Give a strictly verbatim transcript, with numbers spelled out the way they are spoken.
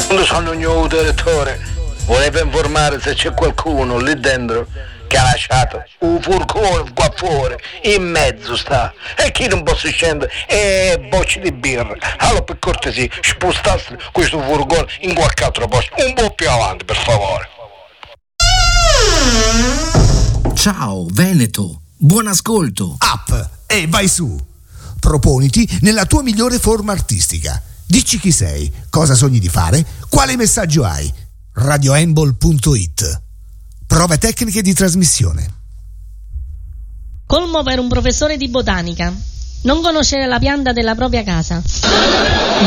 Quando sono il mio direttore, volevo informare se c'è qualcuno lì dentro che ha lasciato un furgone qua fuori, in mezzo sta, e chi non posso scendere, e bocce di birra. Allora per cortesia, spostasse questo furgone in qualche altro posto, un po' più avanti per favore. Ciao Veneto, buon ascolto. Up e vai su. Proponiti nella tua migliore forma artistica. Dici chi sei, cosa sogni di fare, quale messaggio hai. radioembol punto it. Prove tecniche di trasmissione. Colmo per un professore di botanica: non conoscere la pianta della propria casa.